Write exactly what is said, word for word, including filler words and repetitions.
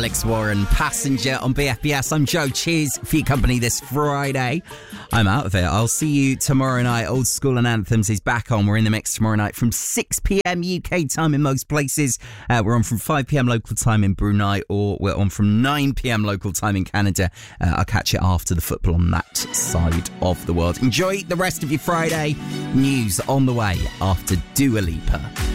Alex Warren, Passenger on B F B S. I'm Joe. Cheers for your company this Friday. I'm out of it. I'll see you tomorrow night. Old School and Anthems is back on. We're in the mix tomorrow night from six p.m. U K time in most places. Uh, we're on from five p.m. local time in Brunei, or we're on from nine p.m. local time in Canada. Uh, I'll catch it after the football on that side of the world. Enjoy the rest of your Friday. News on the way after Dua Lipa.